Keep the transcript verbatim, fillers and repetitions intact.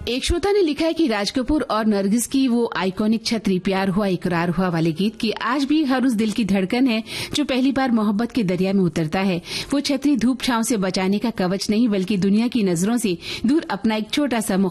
एक श्रोता ने लिखा है कि राज कपूर और नरगिस की वो आइकॉनिक छतरी प्यार हुआ इकरार हुआ वाले गीत की आज भी हर उस दिल की धड़कन है जो पहली बार मोहब्बत के दरिया में उतरता है। वो छतरी धूप छांव से बचाने का कवच नहीं बल्कि दुनिया की नजरों से दूर अपना एक छोटा सा